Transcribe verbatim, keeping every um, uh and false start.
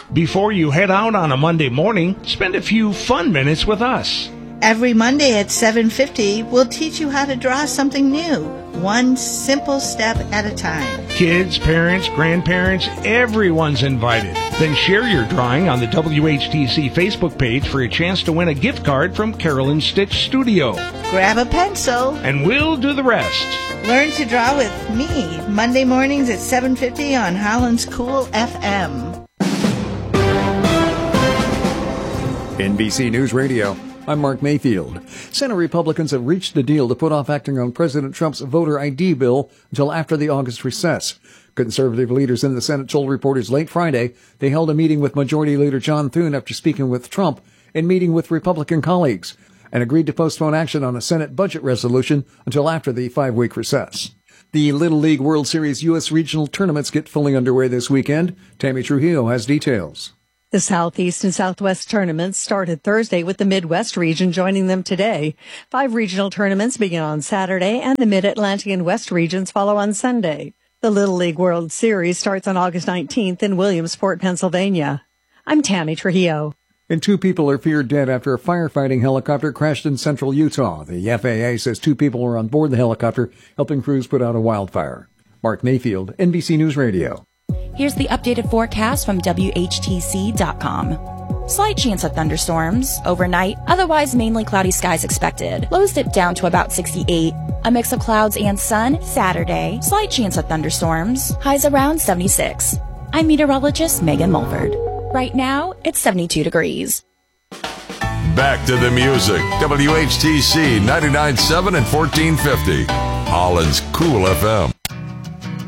Before you head out on a Monday morning, spend a few fun minutes with us. Every Monday at seven fifty, we'll teach you how to draw something new, one simple step at a time. Kids, parents, grandparents, everyone's invited. Then share your drawing on the W H T C Facebook page for a chance to win a gift card from Carolyn Stitch Studio. Grab a pencil. And we'll do the rest. Learn to draw with me, Monday mornings at seven fifty on Holland's Cool F M. N B C News Radio. I'm Mark Mayfield. Senate Republicans have reached a deal to put off acting on President Trump's voter I D bill until after the August recess. Conservative leaders in the Senate told reporters late Friday they held a meeting with Majority Leader John Thune after speaking with Trump and meeting with Republican colleagues, and agreed to postpone action on a Senate budget resolution until after the five-week recess. The Little League World Series U S regional tournaments get fully underway this weekend. Tammy Trujillo has details. The Southeast and Southwest tournaments started Thursday with the Midwest region joining them today. Five regional tournaments begin on Saturday, and the Mid-Atlantic and West regions follow on Sunday. The Little League World Series starts on August nineteenth in Williamsport, Pennsylvania. I'm Tammy Trujillo. And two people are feared dead after a firefighting helicopter crashed in central Utah. The F A A says two people were on board the helicopter, helping crews put out a wildfire. Mark Mayfield, N B C News Radio. Here's the updated forecast from W H T C dot com. Slight chance of thunderstorms overnight, otherwise mainly cloudy skies expected. Lows dip down to about sixty-eight. A mix of clouds and sun Saturday. Slight chance of thunderstorms. Highs around seventy-six. I'm meteorologist Megan Mulford. Right now, it's seventy-two degrees. Back to the music. W H T C ninety-nine point seven and fourteen fifty. Holland's Cool F M.